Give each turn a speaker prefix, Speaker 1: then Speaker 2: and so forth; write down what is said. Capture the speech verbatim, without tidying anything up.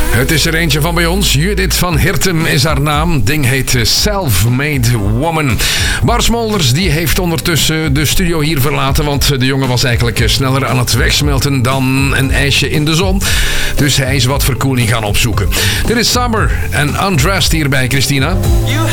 Speaker 1: Het is er eentje van bij ons. Judith van Hirtem is haar naam. Ding heet Self-Made Woman. Bart Smolders die heeft ondertussen de studio hier verlaten, want de jongen was eigenlijk sneller aan het wegsmelten dan een ijsje in de zon. Dus hij is wat verkoeling gaan opzoeken. Dit is Summer en Undressed hier bij Christina.